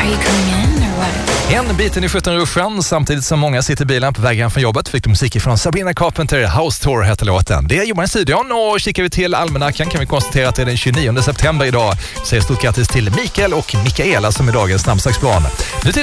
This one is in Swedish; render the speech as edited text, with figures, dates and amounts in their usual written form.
Are you coming in or what? En biten i 17-ruschen, samtidigt som många sitter i bilen på vägen från jobbet, fick du musik från Sabrina Carpenter. House Tour heter låten. Det är Johan i studion, och kikar vi till almanackan kan vi konstatera att det är den 29 september idag. Säger stort grattis till Mikael och Mikaela som är dagens namnsdagsbarn. Nu till